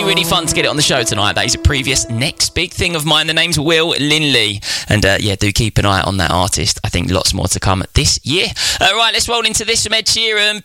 really fun to get it on the show tonight. That is a previous next big thing of mine. The name's Will Linley. And do keep an eye on that artist. I think lots more to come this year. Right, let's roll into this from Ed Sheeran.